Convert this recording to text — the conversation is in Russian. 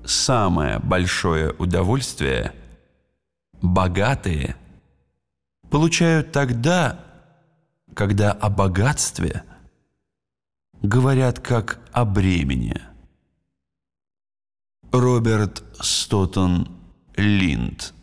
самое большое удовольствие богатые получают тогда, когда о богатстве говорят как о бремени. Роберт Стоттон Линд.